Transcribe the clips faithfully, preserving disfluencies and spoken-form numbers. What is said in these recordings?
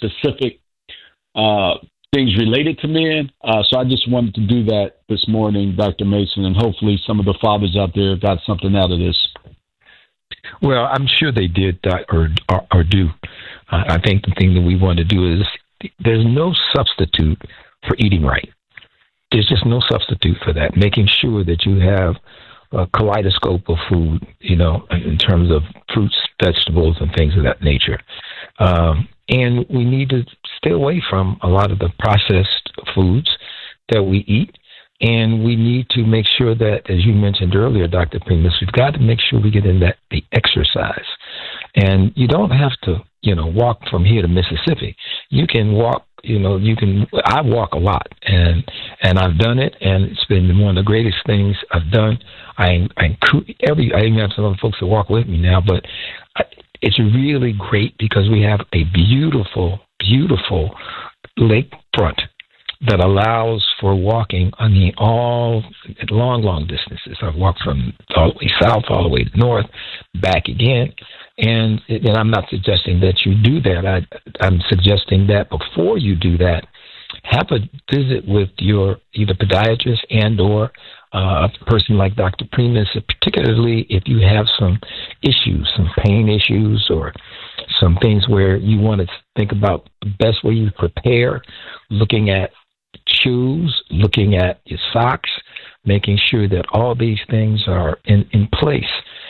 specific uh, things related to men. Uh, so I just wanted to do that this morning, Doctor Mason, and hopefully some of the fathers out there got something out of this. Well, I'm sure they did that or, or, or do. Uh, I think the thing that we want to do is there's no substitute for eating right. There's just no substitute for that. Making sure that you have a kaleidoscope of food, you know, in terms of fruits, vegetables, and things of that nature. Um, and we need to stay away from a lot of the processed foods that we eat. And we need to make sure that, as you mentioned earlier, Doctor Primus, we've got to make sure we get in that the exercise. And you don't have to, you know, walk from here to Mississippi. You can walk, you know, you can, I walk a lot, and and I've done it, and it's been one of the greatest things I've done. I, I, every, I even have some other folks that walk with me now, but I, it's really great because we have a beautiful, beautiful lakefront that allows for walking, I mean, all long, long distances. I've walked from all the way south, all the way north, back again. And, and I'm not suggesting that you do that. I, I'm suggesting that before you do that, have a visit with your either podiatrist and or uh, a person like Doctor Primus, particularly if you have some issues, some pain issues or some things where you want to think about the best way you prepare, looking at shoes, looking at your socks, making sure that all these things are in, in place.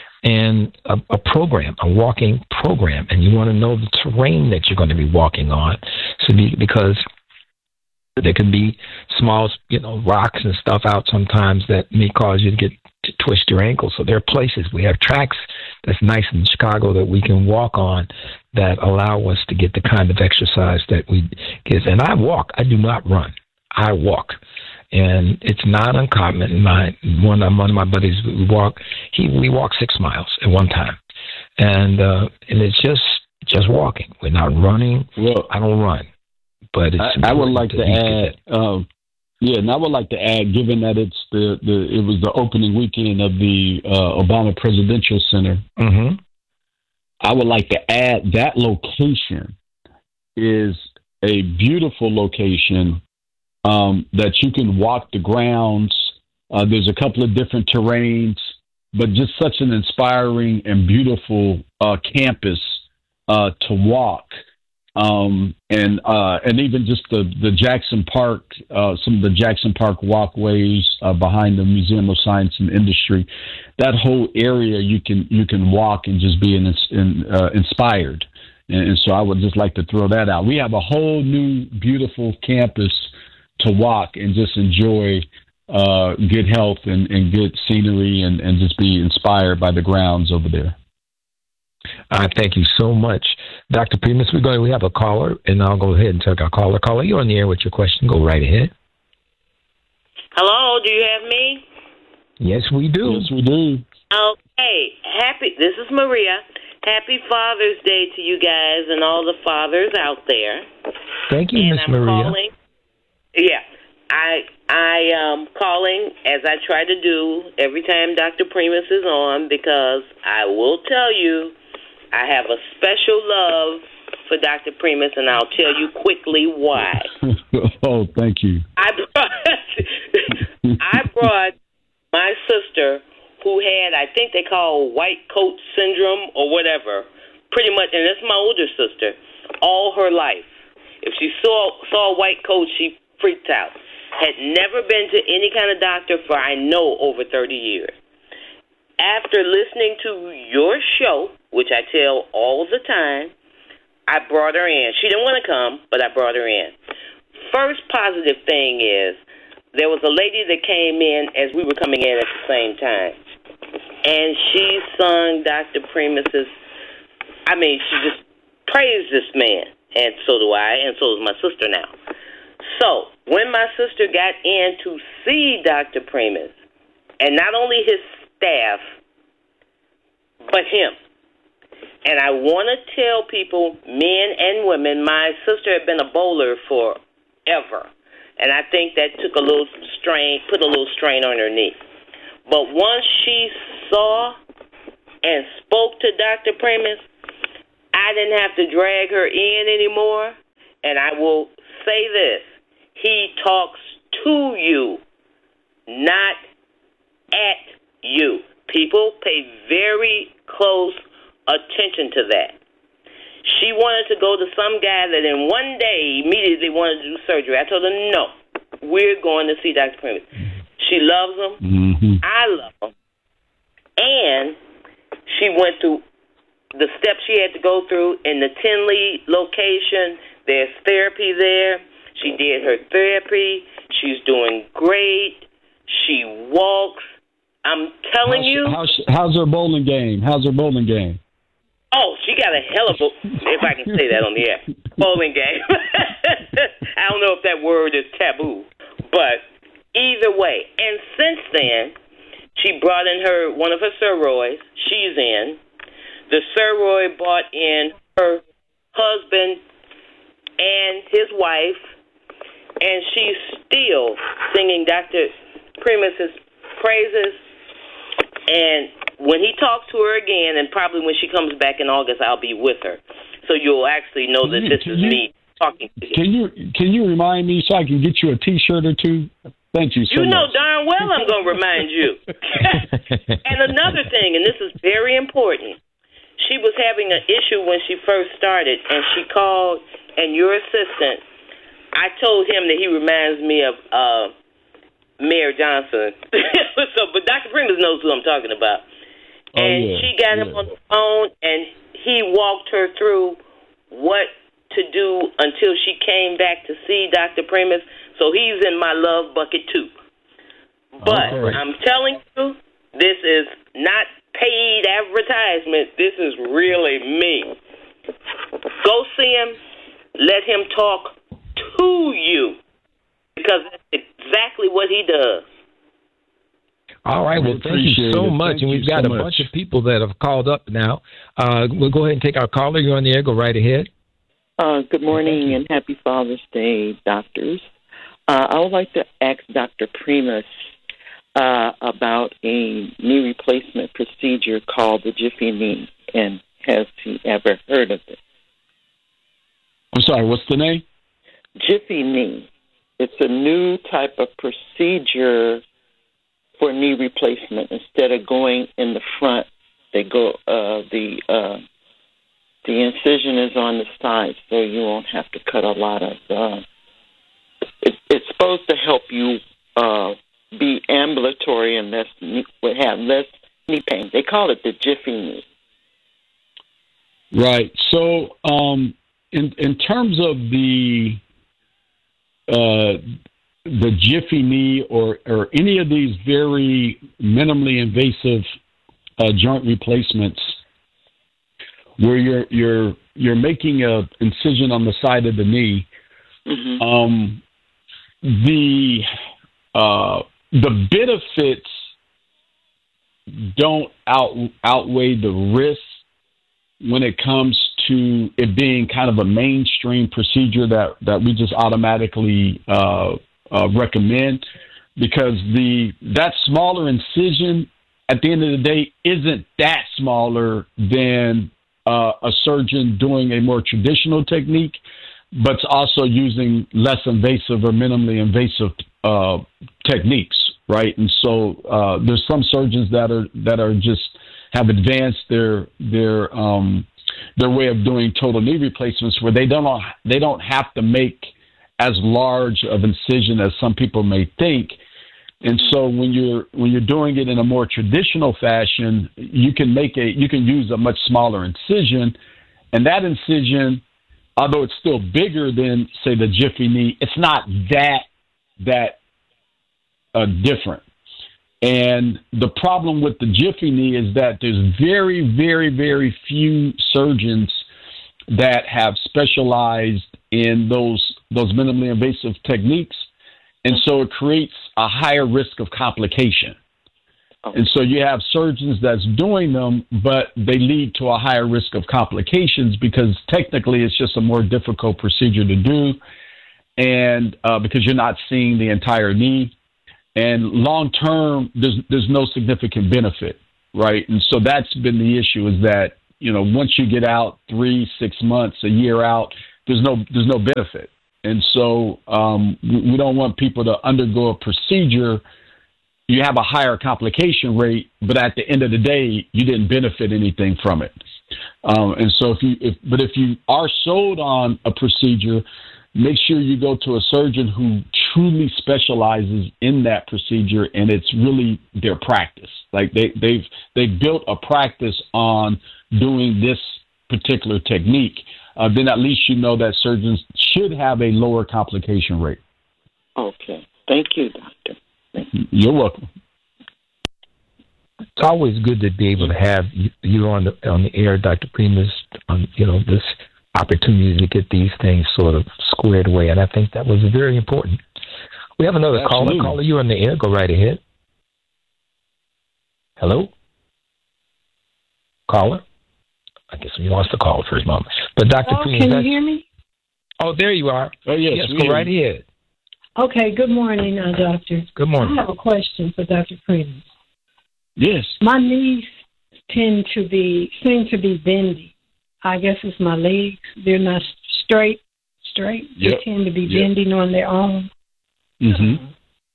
And a, a program, a walking program, and you want to know the terrain that you're going to be walking on, so be, because there can be small, you know, rocks and stuff out sometimes that may cause you to get to twist your ankle. So there are places, we have tracks that's nice in Chicago that we can walk on that allow us to get the kind of exercise that we get. And I walk, I do not run. I walk, and it's not uncommon. My one, one of my buddies, we walk. He we walk six miles at one time, and uh, and it's just just walking. We're not running. Well, I don't run, but it's I, I would like to add. Um, yeah, and I would like to add, given that it's the, the it was the opening weekend of the uh, Obama Presidential Center. Mm-hmm. I would like to add that location is a beautiful location. Um, that you can walk the grounds. Uh, there's a couple of different terrains, but just such an inspiring and beautiful uh, campus uh, to walk. Um, and uh, and even just the, the Jackson Park, uh, some of the Jackson Park walkways uh, behind the Museum of Science and Industry, that whole area you can you can walk and just be in, in, uh, inspired. And, and so I would just like to throw that out. We have a whole new beautiful campus to walk and just enjoy uh, good health and, and good scenery and, and just be inspired by the grounds over there. Uh, thank you so much. Doctor Primus, we're going, we have a caller, and I'll go ahead and take our caller. Caller, you're on the air with your question. Go right ahead. Hello, do you have me? Yes, we do. Yes, we do. Okay, happy, this is Maria. Happy Father's Day to you guys and all the fathers out there. Thank you, Miss Maria. Calling, yeah, I I am calling as I try to do every time Doctor Primus is on, because I will tell you I have a special love for Doctor Primus, and I'll tell you quickly why. Oh, thank you. I brought, I brought my sister, who had, I think they call white coat syndrome or whatever, pretty much, and that's my older sister, all her life. If she saw saw a white coat, she freaked out. Had never been to any kind of doctor for, I know, over thirty years. After listening to your show, which I tell all the time, I brought her in. She didn't want to come, but I brought her in. First positive thing is there was a lady that came in as we were coming in at the same time, and she sung Doctor Primus's, I mean, she just praised this man, and so do I, and so does my sister now. So when my sister got in to see Doctor Primus, and not only his staff, but him, and I want to tell people, men and women, my sister had been a bowler forever, and I think that took a little strain, put a little strain on her knee. But once she saw and spoke to Doctor Primus, I didn't have to drag her in anymore. and I will say this, he talks to you, not at you. People pay very close attention to that. She wanted to go to some guy that in one day immediately wanted to do surgery. I told her, no, we're going to see Doctor Primus. She loves him. Mm-hmm. I love him. And she went through the steps she had to go through in the Tinley location. There's therapy there. She did her therapy. She's doing great. She walks. I'm telling how's, you. How's, how's her bowling game? How's her bowling game? Oh, she got a hell of a, if I can say that on the air, bowling game. I don't know if that word is taboo, but either way. And since then, she brought in her one of her Surroys. She's in. The Surroy brought in her husband and his wife, and she's still singing Doctor Primus's praises. And when he talks to her again, and probably when she comes back in August, I'll be with her. So you'll actually know that this is you, me talking to you. Can you can you remind me so I can get you a T-shirt or two? Thank you so You know much. darn well I'm going to remind you. And another thing, and this is very important, she was having an issue when she first started, and she called, and your assistant, I told him that he reminds me of uh, Mayor Johnson. So, but Doctor Primus knows who I'm talking about. Oh, And yeah, she got him yeah. on the phone, and he walked her through what to do until she came back to see Doctor Primus. So he's in my love bucket, too. But Okay. I'm telling you, this is not paid advertisement. This is really me. Go see him. Let him talk to you, because that's exactly what he does. All right. Well, thank you so much. And we've got a bunch of people that have called up now. Uh, we'll go ahead and take our caller. You're on the air. Go right ahead. Uh, good morning and happy Father's Day, doctors. Uh, I would like to ask Doctor Primus uh, about a knee replacement procedure called the Jiffy knee, and has he ever heard of it? I'm sorry, what's the name? Jiffy knee. It's a new type of procedure for knee replacement. Instead of going in the front, they go uh, the uh, the incision is on the side, so you won't have to cut a lot of. Uh, it, it's supposed to help you uh, be ambulatory and less have less knee pain. They call it the Jiffy knee. Right. So, um, in in terms of the uh, the Jiffy knee or or any of these very minimally invasive uh, joint replacements, where you're you're you're making a incision on the side of the knee, Mm-hmm. um, the uh, the benefits don't out outweigh the risks when it comes to it being kind of a mainstream procedure that, that we just automatically uh, uh, recommend, because the that smaller incision at the end of the day isn't that smaller than uh, a surgeon doing a more traditional technique, but it's also using less invasive or minimally invasive uh, techniques, right? And so uh, there's some surgeons that are that are just have advanced their their um, their way of doing total knee replacements, where they don't they don't have to make as large of incision as some people may think. And so when you're when you're doing it in a more traditional fashion, you can make a you can use a much smaller incision, and that incision, although it's still bigger than, say, the Jiffy knee, it's not that that uh, different. And the problem with the Jiffy knee is that there's very, very, very few surgeons that have specialized in those those minimally invasive techniques, and so it creates a higher risk of complication. And so you have surgeons that's doing them, but they lead to a higher risk of complications because technically it's just a more difficult procedure to do, and uh, because you're not seeing the entire knee. And long term, there's there's no significant benefit, right? And so that's been the issue, is that, you know, once you get out three, six months, a year out, there's no there's no benefit. And so um, we, we don't want people to undergo a procedure. You have a higher complication rate, but at the end of the day, you didn't benefit anything from it. Um, and so if you, if, but if you are sold on a procedure, make sure you go to a surgeon who truly specializes in that procedure, and it's really their practice. Like they, they've they've built a practice on doing this particular technique. Uh, then at least you know that surgeons should have a lower complication rate. Okay. Thank you, doctor. Thank you. You're welcome. It's always good to be able to have you on the on the air, Doctor Primus, on you know this opportunity to get these things sort of squared away, and I think that was very important. We have another Absolutely. caller. Caller, you on the air? Go right ahead. Hello, caller. I guess we lost the call for a moment. But Doctor Oh, Primus, can you that's- hear me? Oh, there you are. Oh yes, Yes, we go hear right you. ahead. Okay, good morning, uh, doctor. Good morning. I have a question for Doctor Primus. Yes. My knees tend to be, seem to be bendy. I guess it's my legs. They're not straight, straight. Yep. They tend to be Yep. bending on their own. Mm-hmm.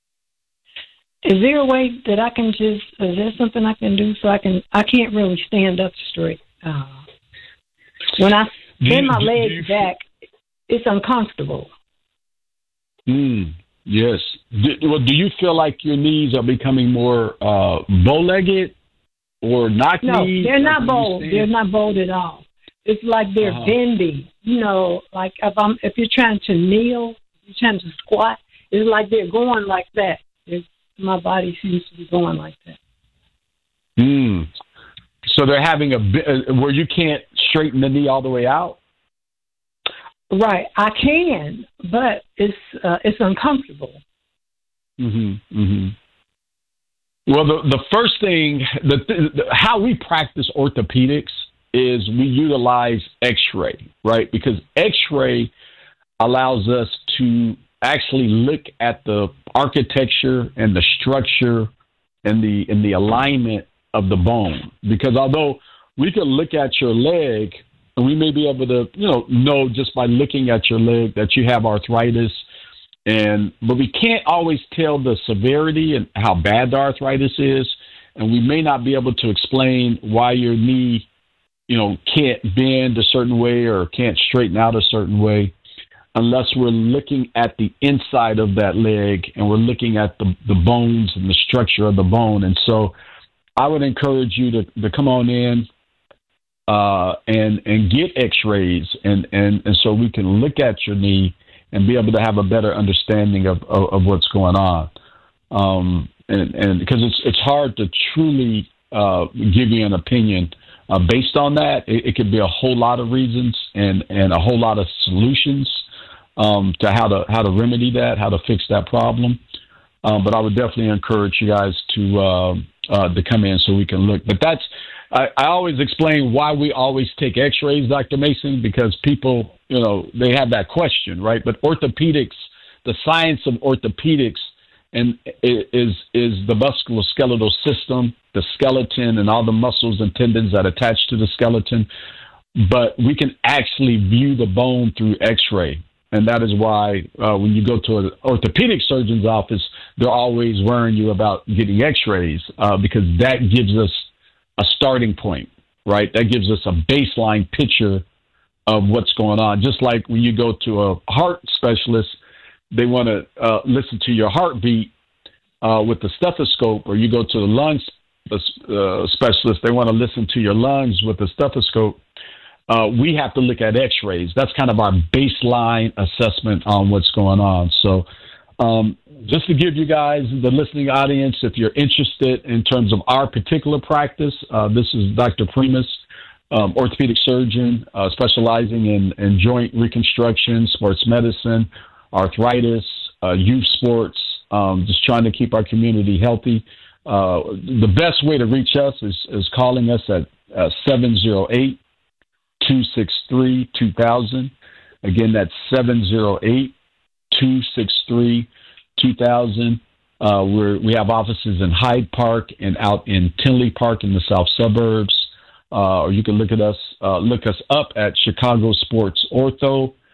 Is there a way that I can just, is there something I can do so I can, I can't really stand up straight. Uh, when I Do bend you- my do- do legs you- back, it's uncomfortable. Mm, yes. Do, well, do you feel like your knees are becoming more uh, bow-legged or knock No, knees? they're not Like when you bold. stand? They're not bold at all. It's like they're Uh-huh. bending. You know, like if I'm if you're trying to kneel, you're trying to squat. It's like they're going like that. It's, my body seems to be going like that. Mm. So they're having a bit uh, where you can't straighten the knee all the way out. Right, I can, but it's uh, it's uncomfortable. Mm-hmm. Mm-hmm. Well, the the first thing, the, the how we practice orthopedics is we utilize X-ray, right? Because X-ray allows us to actually look at the architecture and the structure and the and the alignment of the bone. Because although we can look at your leg, and we may be able to, you know, know just by looking at your leg that you have arthritis, and but we can't always tell the severity and how bad the arthritis is, and we may not be able to explain why your knee, you know, can't bend a certain way or can't straighten out a certain way unless we're looking at the inside of that leg and we're looking at the, the bones and the structure of the bone. And so I would encourage you to, to come on in uh, and and get X-rays, and, and, and so we can look at your knee and be able to have a better understanding of, of, of what's going on. Um, and, and because it's it's hard to truly uh, give you an opinion uh, based on that. It, it could be a whole lot of reasons and, and a whole lot of solutions um, to how to how to remedy that, how to fix that problem. Um, but I would definitely encourage you guys to uh, uh, to come in so we can look. But that's I, I always explain why we always take X-rays, Doctor Mason, because people, you know, they have that question, right? But orthopedics, the science of orthopedics, and is is the musculoskeletal system, the skeleton, and all the muscles and tendons that attach to the skeleton. But we can actually view the bone through X-ray. And that is why uh, when you go to an orthopedic surgeon's office, they're always worrying you about getting X-rays uh, because that gives us a starting point, right? That gives us a baseline picture of what's going on. Just like when you go to a heart specialist, they want to uh, listen to your heartbeat uh, with the stethoscope, or you go to the lung uh, specialist, they want to listen to your lungs with the stethoscope. Uh, we have to look at X-rays. That's kind of our baseline assessment on what's going on. So um, just to give you guys, the listening audience, if you're interested in terms of our particular practice, uh, this is Doctor Primus, um, orthopedic surgeon, uh, specializing in, in joint reconstruction, sports medicine, arthritis, uh, youth sports, um, just trying to keep our community healthy. Uh, the best way to reach us is, is calling us at uh, seven oh eight, two six three, two thousand. Again, that's seven oh eight, two six three, two thousand. Uh, we're, we have offices in Hyde Park and out in Tinley Park in the south suburbs. Uh, or you can look at us, uh, look us up at Chicago Sports Ortho.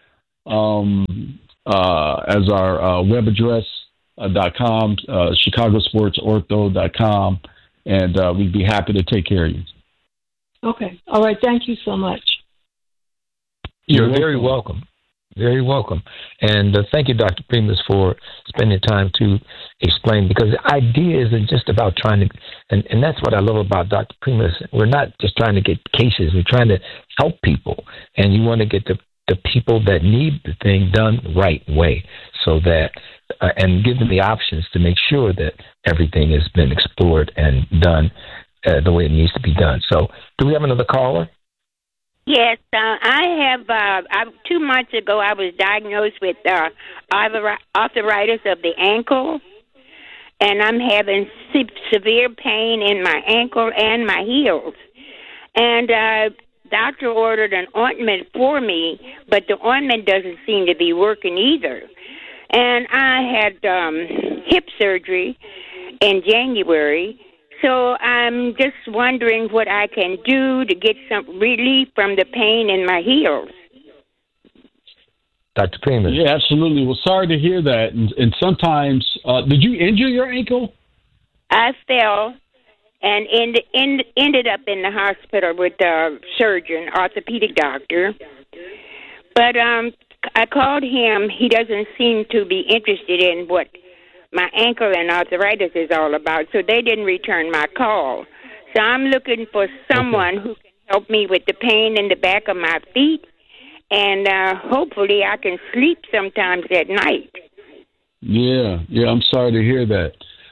um, uh, as our uh, web address, uh, .com, uh, chicago sports ortho dot com, and uh, we'd be happy to take care of you. Okay. All right. Thank you so much. You're very welcome. Very welcome. And uh, thank you, Doctor Primus, for spending time to explain, because the idea isn't just about trying to, and, and that's what I love about Doctor Primus. We're not just trying to get cases. We're trying to help people. And you want to get the, the people that need the thing done the right way, so that, uh, and give them the options to make sure that everything has been explored and done uh, the way it needs to be done. So do we have another caller? Yes, uh, I have. Uh, I, two months ago, I was diagnosed with uh, arthritis of the ankle, and I'm having se- severe pain in my ankle and my heels. And uh, doctor ordered an ointment for me, but the ointment doesn't seem to be working either. And I had um, hip surgery in January. So I'm just wondering what I can do to get some relief from the pain in my heels. Doctor Primus. Yeah, absolutely. Well, sorry to hear that. And, and sometimes, uh, did you injure your ankle? I fell and end, end, ended up in the hospital with a surgeon, orthopedic doctor. But um, I called him. He doesn't seem to be interested in what my ankle and arthritis is all about, so they didn't return my call. So I'm looking for someone okay. who can help me with the pain in the back of my feet, and uh, hopefully I can sleep sometimes at night. Yeah, yeah, I'm sorry to hear that.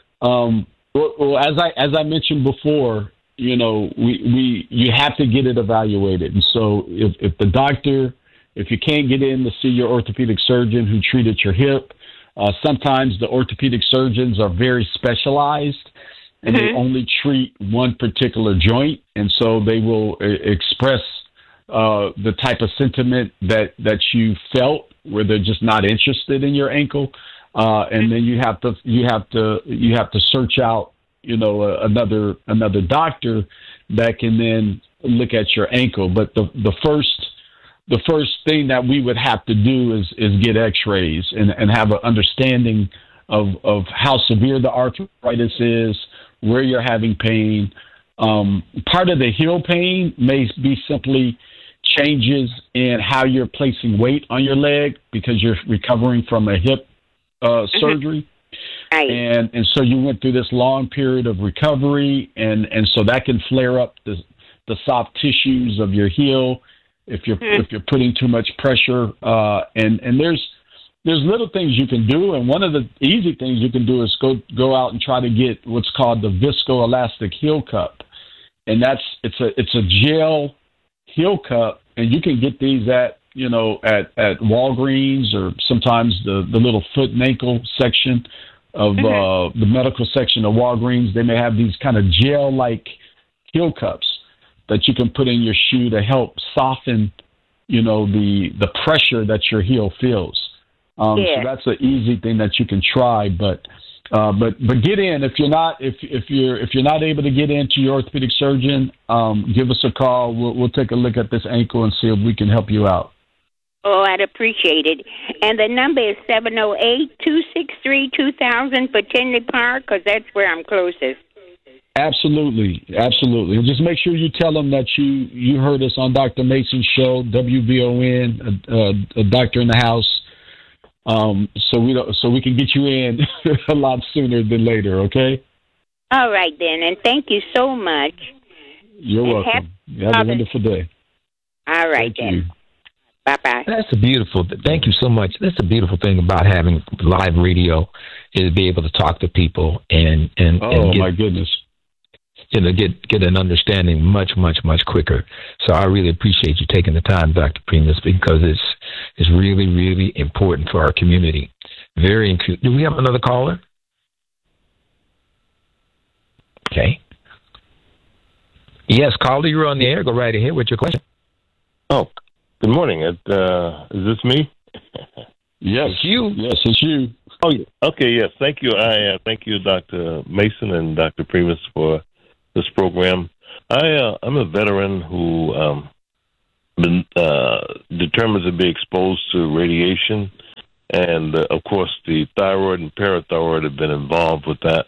Um, well, well, as I as I mentioned before, you know, we, we you have to get it evaluated, and so if, if the doctor, if you can't get in to see your orthopedic surgeon who treated your hip. Uh, sometimes the orthopedic surgeons are very specialized, and mm-hmm. they only treat one particular joint, and so they will uh, express uh, the type of sentiment that, that you felt, where they're just not interested in your ankle, uh, and then you have to you have to you have to search out, you know, uh, another another doctor that can then look at your ankle. But the the first The first thing that we would have to do is, is get x-rays and, and have an understanding of, of how severe the arthritis is, where you're having pain. Um, part of the heel pain may be simply changes in how you're placing weight on your leg because you're recovering from a hip uh, surgery. Right. And, and so you went through this long period of recovery, and, and so that can flare up the, the soft tissues of your heel if you're mm-hmm. if you're putting too much pressure, uh, and and there's there's little things you can do, and one of the easy things you can do is go go out and try to get what's called the viscoelastic heel cup, and that's it's a it's a gel heel cup, and you can get these at you know at, at Walgreens or sometimes the, the little foot and ankle section of mm-hmm. uh, the medical section of Walgreens. They may have these kind of gel like heel cups that you can put in your shoe to help soften, you know, the the pressure that your heel feels. Um, yeah. So that's an easy thing that you can try. But uh, but but get in if you're not if if you're if you're not able to get into your orthopedic surgeon, um, give us a call. We'll we'll take a look at this ankle and see if we can help you out. Oh, I'd appreciate it. And the number is seven oh eight, two six three, two thousand for Tinley Park, because that's where I'm closest. Absolutely, absolutely. And just make sure you tell them that you, you heard us on Doctor Mason's show, W V O N, a, a, a doctor in the house, um, so we don't, so we can get you in a lot sooner than later. Okay. All right then, and thank you so much. You're and welcome. Have, you have a wonderful day. All right thank then. You. Bye bye. That's a beautiful. Thank you so much. That's a beautiful thing about having live radio, is to be able to talk to people and and. Oh and get, my goodness. You know, get get an understanding much, much, much quicker. So I really appreciate you taking the time, Doctor Primus, because it's it's really, really important for our community. Very inclusive. Do we have another caller? Okay. Yes, caller, you're on the air. Go right ahead with your question. Oh, good morning. Uh, is this me? Yes, it's you. Yes, it's you. Oh, okay. Yes, thank you. I uh, thank you, Doctor Mason and Doctor Primus, for this program. I uh, I'm a veteran who um, been uh, determined to be exposed to radiation. And, uh, of course, the thyroid and parathyroid have been involved with that.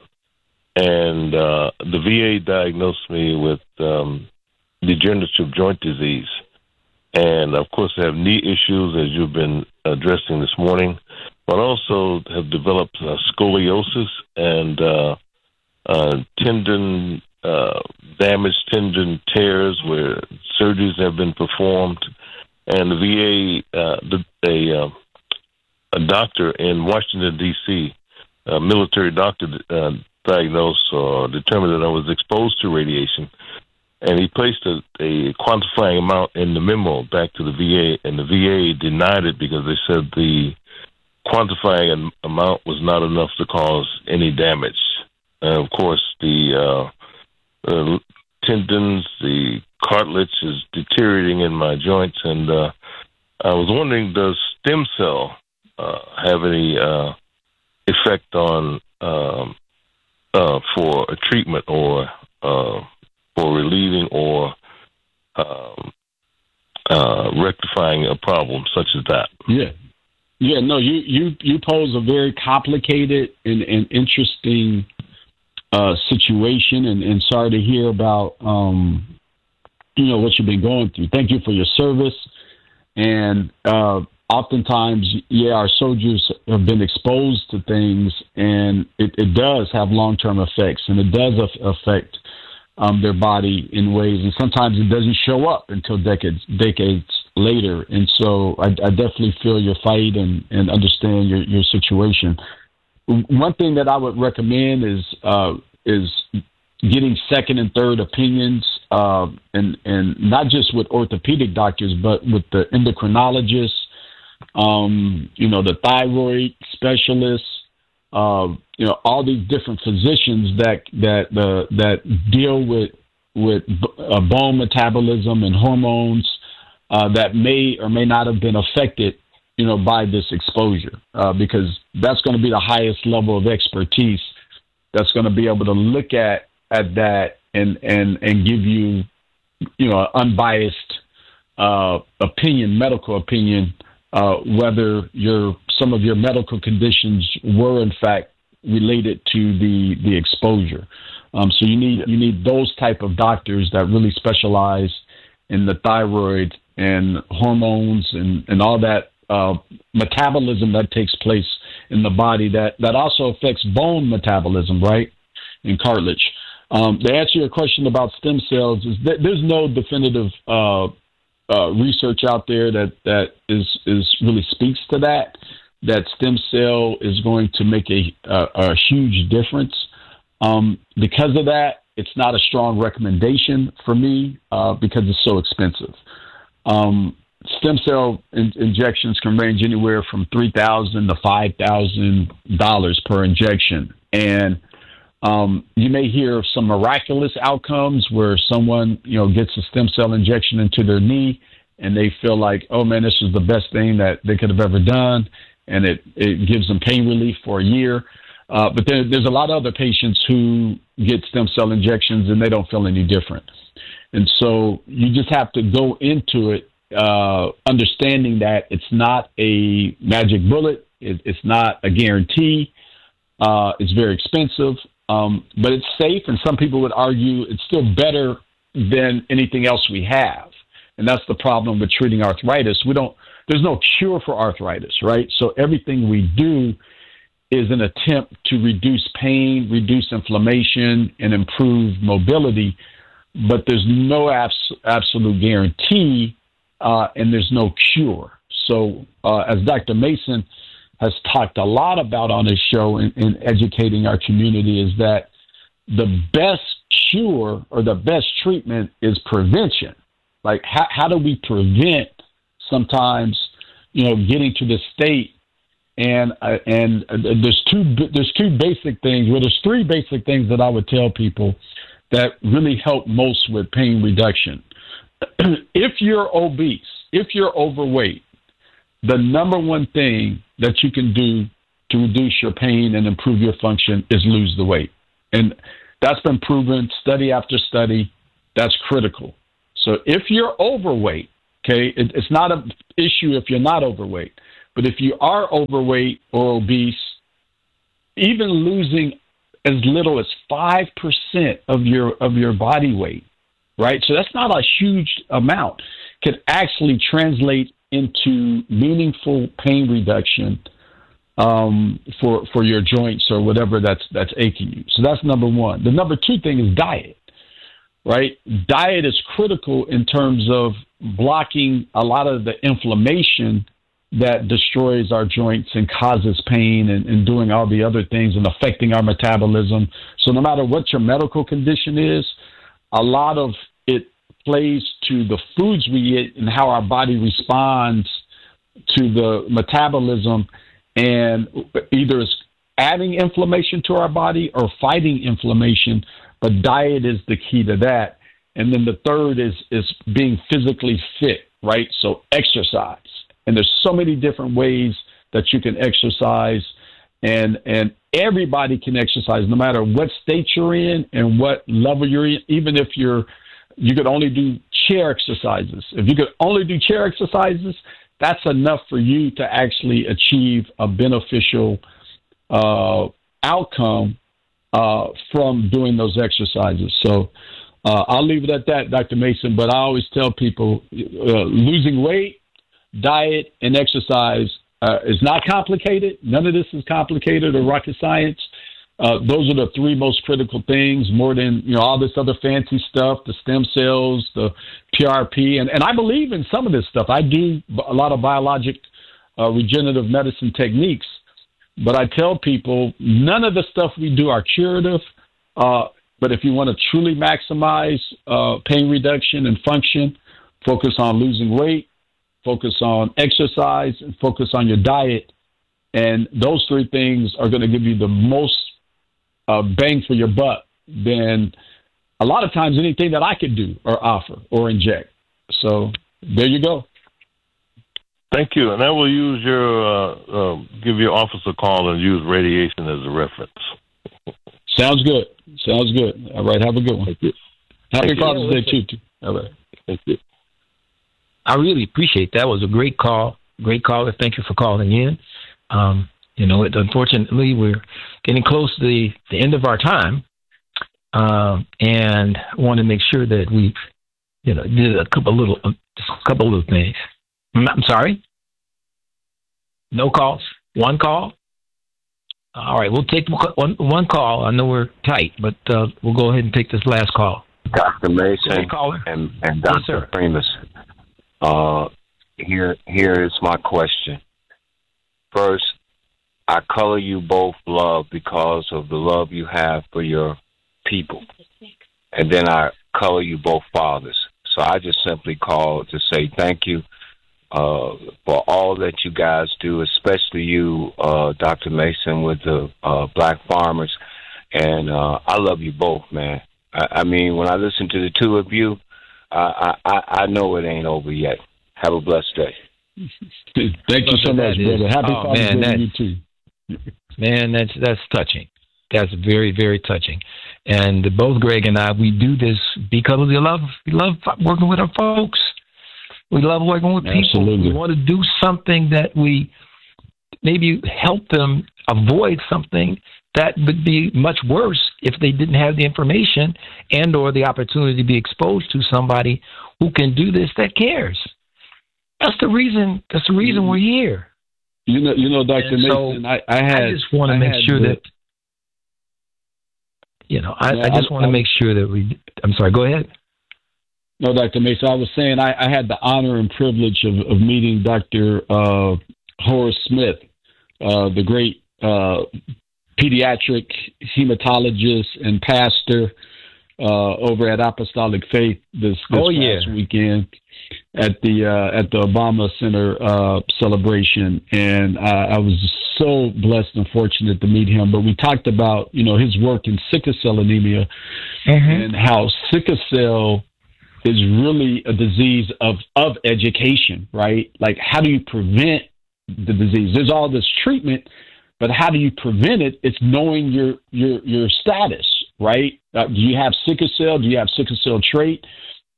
And uh, the V A diagnosed me with um, degenerative joint disease. And, of course, I have knee issues, as you've been addressing this morning, but also have developed uh, scoliosis and uh, uh, tendon uh, damage, tendon tears where surgeries have been performed. And the V A, uh, the, a, uh, a doctor in Washington, D C, a military doctor, uh, diagnosed or determined that I was exposed to radiation. And he placed a, a quantifying amount in the memo back to the V A, and the V A denied it because they said the quantifying amount was not enough to cause any damage. And of course, the uh, uh, tendons, the cartilage is deteriorating in my joints, and uh, I was wondering, does stem cell uh, have any uh, effect on um, uh, for a treatment or uh, for relieving or um, uh, rectifying a problem such as that? Yeah. Yeah, no, you, you, you pose a very complicated and, and interesting uh, situation, and, and sorry to hear about, um, you know, what you've been going through. Thank you for your service. And uh, oftentimes, yeah, our soldiers have been exposed to things, and it, it does have long-term effects, and it does affect Um, their body in ways, and sometimes it doesn't show up until decades decades later. And so I, I definitely feel your fight and, and understand your, your situation. One thing that I would recommend is uh, is getting second and third opinions, uh, and, and not just with orthopedic doctors, but with the endocrinologists, um, you know, the thyroid specialists, Uh, you know, all these different physicians that that uh, that deal with with uh, bone metabolism and hormones uh, that may or may not have been affected, you know, by this exposure, uh, because that's going to be the highest level of expertise that's going to be able to look at at that and and and give you, you know, unbiased uh, opinion, medical opinion, uh, whether your some of your medical conditions were in fact related to the, the exposure. Um, so you need you need those type of doctors that really specialize in the thyroid and hormones and, and all that uh, metabolism that takes place in the body that, that also affects bone metabolism, right, and cartilage. Um, to answer your question about stem cells, is that there's no definitive uh, uh, research out there that, that is, is really speaks to that. That stem cell is going to make a, a, a huge difference. Um, because of that, it's not a strong recommendation for me uh, because it's so expensive. Um, stem cell in- injections can range anywhere from three thousand dollars to five thousand dollars per injection. And um, you may hear of some miraculous outcomes where someone, you know, gets a stem cell injection into their knee and they feel like, oh, man, this is the best thing that they could have ever done. And it, it gives them pain relief for a year. Uh, but there, there's a lot of other patients who get stem cell injections and they don't feel any different. And so you just have to go into it uh, understanding that it's not a magic bullet. It, it's not a guarantee. Uh, it's very expensive, um, but it's safe. And some people would argue it's still better than anything else we have. And that's the problem with treating arthritis. We don't, There's no cure for arthritis, right? So everything we do is an attempt to reduce pain, reduce inflammation, and improve mobility. But there's no abs- absolute guarantee, uh, and there's no cure. So uh, as Doctor Mason has talked a lot about on his show in, in educating our community, is that the best cure or the best treatment is prevention. Like, how, how do we prevent sometimes, you know, getting to this state? And uh, and uh, there's two there's two basic things. Well, there's three basic things that I would tell people that really help most with pain reduction. If you're obese, if you're overweight, the number one thing that you can do to reduce your pain and improve your function is lose the weight. And that's been proven study after study. That's critical. So if you're overweight, Okay, it, it's not an issue if you're not overweight, but if you are overweight or obese, even losing as little as five percent of your of your body weight, right? So that's not a huge amount, can actually translate into meaningful pain reduction um, for for your joints or whatever that's that's aching you. So that's number one. The number two thing is diet, right? Diet is critical in terms of blocking a lot of the inflammation that destroys our joints and causes pain and, and doing all the other things and affecting our metabolism. So no matter what your medical condition is, a lot of it plays to the foods we eat and how our body responds to the metabolism, and either it's adding inflammation to our body or fighting inflammation. But diet is the key to that. And then the third is is being physically fit, right? So exercise. And there's so many different ways that you can exercise, and and everybody can exercise no matter what state you're in and what level you're in. Even if you're, you could only do chair exercises. If you could only do chair exercises, that's enough for you to actually achieve a beneficial uh, outcome uh, from doing those exercises. So uh, I'll leave it at that, Doctor Mason. But I always tell people uh, losing weight, diet, and exercise uh, is not complicated. None of this is complicated or rocket science. Uh, those are the three most critical things, more than, you know, all this other fancy stuff, the stem cells, the P R P. And, and I believe in some of this stuff. I do a lot of biologic uh, regenerative medicine techniques. But I tell people none of the stuff we do are curative. Uh, but if you want to truly maximize uh, pain reduction and function, focus on losing weight, focus on exercise, and focus on your diet. And those three things are going to give you the most uh, bang for your buck than a lot of times anything that I could do or offer or inject. So there you go. Thank you. And I will use your, uh, uh, give your office a call and use radiation as a reference. Sounds good. Sounds good. All right. Have a good one. Thank you. Happy Thank Father's you. Day, too, too. All right. Thank you. I really appreciate that. It was a great call. Great caller. Thank you for calling in. Um, you know, it, unfortunately, we're getting close to the, the end of our time. Um, and I want to make sure that we, you know, did a couple little, uh, just a couple little things. I'm sorry? No calls? One call? All right, we'll take one, one call. I know we're tight, but uh, we'll go ahead and take this last call. Doctor Mason caller. and, and Doctor Yes, Primus, uh, here, here is my question. First, I color you both love because of the love you have for your people. And then I color you both fathers. So I just simply called to say thank you uh, for all that you guys do, especially you, uh, Doctor Mason, with the uh, black farmers. And uh, I love you both, man. I, I mean, when I listen to the two of you, I, I, I know it ain't over yet. Have a blessed day. Thank you so much, brother. Happy oh, Father's man, Day to you, that's, too. Man, that's that's touching. That's very, very touching. And both Greg and I, we do this because we love we love working with our folks. We love working with people. Absolutely. We want to do something that we maybe help them avoid something that would be much worse if they didn't have the information and or the opportunity to be exposed to somebody who can do this that cares. That's the reason. That's the reason we're here. You know, you know, Doctor Mason. So I, I had. I just want to make sure the, that. You know, I, yeah, I just I, want to I, make sure that we. I'm sorry. Go ahead. No, Doctor Mason. I was saying I, I had the honor and privilege of, of meeting Doctor Uh, Horace Smith, uh, the great uh, pediatric hematologist and pastor uh, over at Apostolic Faith this, this oh, past yeah. weekend at the uh, at the Obama Center uh, celebration, and uh, I was so blessed and fortunate to meet him. But we talked about, you know, his work in sickle cell anemia mm-hmm. and how sickle cell is really a disease of, of education, right? Like, how do you prevent the disease? There's all this treatment, but how do you prevent it? It's knowing your your your status, right? Uh, do you have sickle cell? Do you have sickle cell trait?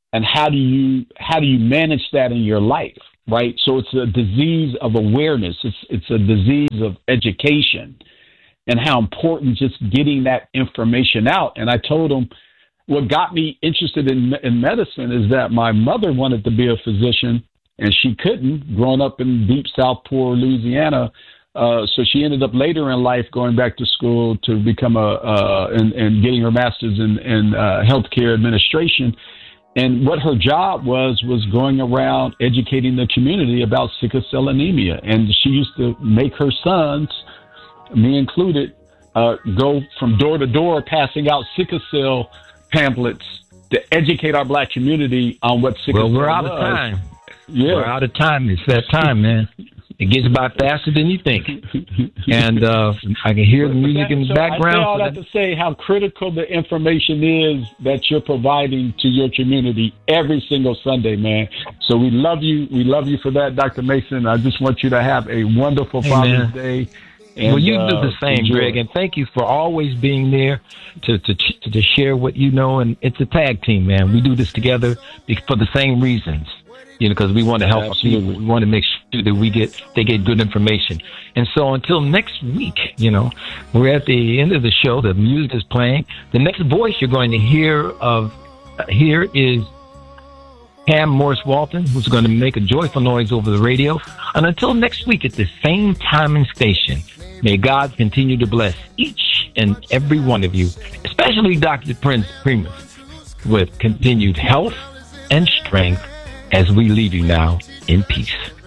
and how do you how do you manage that in your life, right? So it's a disease of awareness. It's it's a disease of education, and how important just getting that information out. And I told him what got me interested in in medicine is that my mother wanted to be a physician, and she couldn't, growing up in deep South Poor, Louisiana. Uh, so she ended up later in life going back to school to become a uh, and, and getting her master's in, in uh, healthcare administration. And what her job was was going around educating the community about sickle cell anemia. And she used to make her sons, me included, uh, go from door to door passing out sickle cell pamphlets to educate our black community on what sickle well, cell we're out was. of time. Yeah. We're out of time. It's that time, man. It gets by faster than you think. And uh, I can hear the music in the so background. I say all that to say how critical the information is that you're providing to your community every single Sunday, man. So we love you. We love you for that, Doctor Mason. I just want you to have a wonderful hey, Father's man. Day. And, well, you do uh, the same, enjoy. Greg, and thank you for always being there to, to to share what you know. And it's a tag team, man. We do this together for the same reasons. You know, because we want to help Absolutely. people. We want to make sure that we get they get good information. And so until next week, you know, we're at the end of the show. The music is playing. The next voice you're going to hear of uh, here is Cam Morris Walton, who's going to make a joyful noise over the radio. And until next week at the same time and station, may God continue to bless each and every one of you, especially Doctor Prince Primus, with continued health and strength as we leave you now in peace.